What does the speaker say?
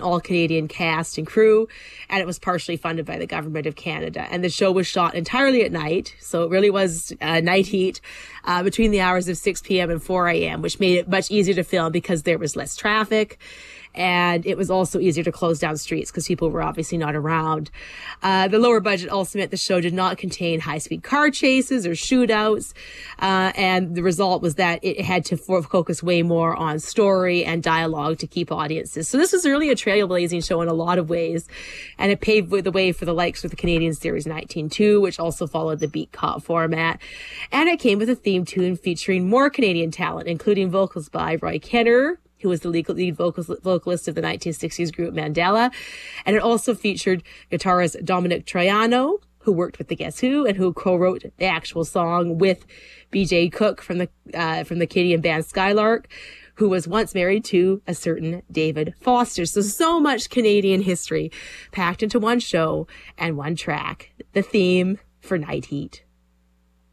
all-Canadian cast and crew, and it was partially funded by the Government of Canada. And the show was shot entirely at night, so it really was night heat between the hours of 6 p.m. and 4 a.m., which made it much easier to film because there was less traffic. And it was also easier to close down streets because people were obviously not around. The lower budget also meant the show did not contain high-speed car chases or shootouts. And the result was that it had to focus way more on story and dialogue to keep audiences. So this was really a trailblazing show in a lot of ways. And it paved the way for the likes of the Canadian series 19-2, which also followed the Beat Cop format. And it came with a theme tune featuring more Canadian talent, including vocals by Roy Kenner, who was the lead vocalist of the 1960s group Mandela. And it also featured guitarist Dominic Troiano, who worked with the Guess Who and who co-wrote the actual song with B.J. Cook from the Canadian band Skylark, who was once married to a certain David Foster. So much Canadian history packed into one show and one track, the theme for Night Heat.